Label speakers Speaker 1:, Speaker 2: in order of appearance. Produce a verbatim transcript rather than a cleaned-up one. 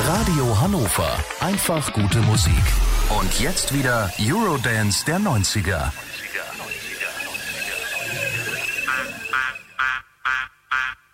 Speaker 1: Radio Hannover. Einfach gute Musik. Und jetzt wieder Eurodance der neunziger.